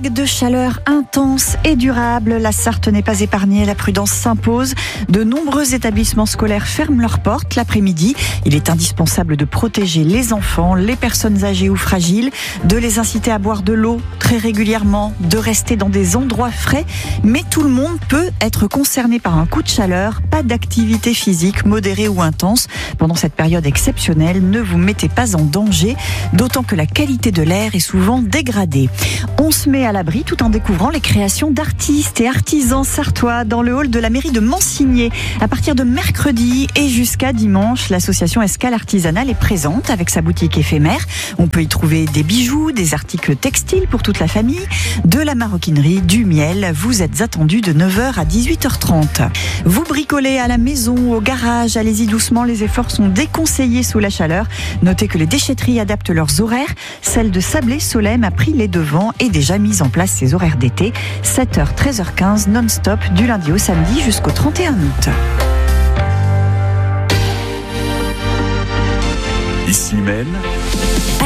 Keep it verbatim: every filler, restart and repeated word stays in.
Vague de chaleur intense et durable, la Sarthe n'est pas épargnée, la prudence s'impose. De nombreux établissements scolaires ferment leurs portes l'après-midi. Il est indispensable de protéger les enfants, les personnes âgées ou fragiles, de les inciter à boire de l'eau très régulièrement, de rester dans des endroits frais. Mais tout le monde peut être concerné par un coup de chaleur. Pas d'activité physique modérée ou intense. Pendant cette période exceptionnelle, ne vous mettez pas en danger, d'autant que la qualité de l'air est souvent dégradée. On se met à l'abri tout en découvrant les créations d'artistes et artisans sartois dans le hall de la mairie de Mansigné. À partir de mercredi et jusqu'à dimanche, l'association Escale Artisanale est présente avec sa boutique éphémère. On peut y trouver des bijoux, des articles textiles pour toute la famille, de la maroquinerie, du miel. Vous êtes attendus de neuf heures à dix-huit heures trente. Vous bricolez à la maison, au garage, allez-y doucement, les efforts sont déconseillés sous la chaleur. Notez que les déchetteries adaptent leurs horaires. Celle de Sablé-Solesmes a pris les devants et déjà mise en place ses horaires d'été. sept heures, treize heures quinze, non-stop, du lundi au samedi jusqu'au trente et un août. Ici même.